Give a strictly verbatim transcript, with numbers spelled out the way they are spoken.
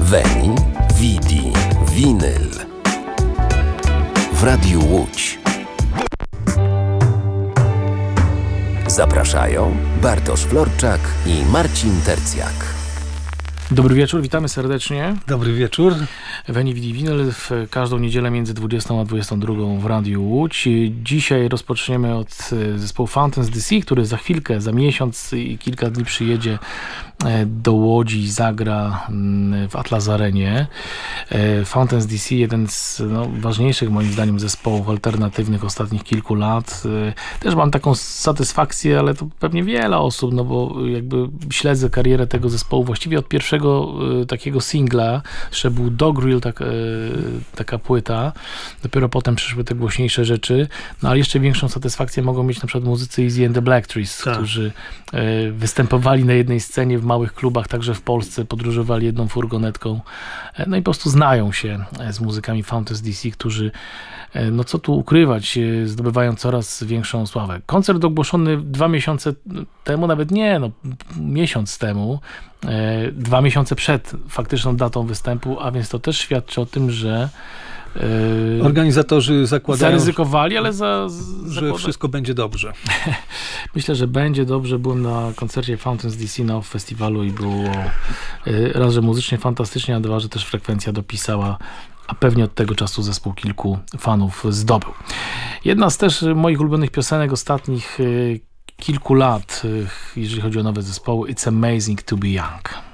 Veni, Vidi, Vinyl w Radiu Łódź. Zapraszają Bartosz Florczak i Marcin Tercjak. Dobry wieczór, witamy serdecznie. Dobry wieczór. Veni, Vidi, Vinyl w każdą niedzielę między dwudziestą a dwudziestą drugą w Radiu Łódź. Dzisiaj rozpoczniemy od zespołu Fountains D C, który za chwilkę, za miesiąc i kilka dni przyjedzie do Łodzi i zagra w Atlas Arenie. Fountains D C, jeden z no, ważniejszych moim zdaniem zespołów alternatywnych ostatnich kilku lat. Też mam taką satysfakcję, ale to pewnie wiele osób, no bo jakby śledzę karierę tego zespołu właściwie od pierwszego takiego singla, że był Dogrill, tak, taka płyta. Dopiero potem przyszły te głośniejsze rzeczy. No ale jeszcze większą satysfakcję mogą mieć na przykład muzycy Easy and the Black Trees, tak, którzy występowali na jednej scenie w małych klubach, także w Polsce, podróżowali jedną furgonetką. No i po prostu znają się z muzykami Fountains D C, którzy, no co tu ukrywać, zdobywają coraz większą sławę. Koncert ogłoszony dwa miesiące temu, nawet nie, no miesiąc temu, dwa miesiące przed faktyczną datą występu, a więc to też świadczy o tym, że Yy, organizatorzy zakładają, zaryzykowali, ale za, że zakłada... wszystko będzie dobrze. Myślę, że będzie dobrze. Byłem na koncercie Fountains D C na festiwalu i było yy, raz, że muzycznie fantastycznie, a dwa, że też frekwencja dopisała, a pewnie od tego czasu zespół kilku fanów zdobył. Jedna z też moich ulubionych piosenek ostatnich yy, kilku lat, yy, jeżeli chodzi o nowe zespoły, It's Amazing to be Young.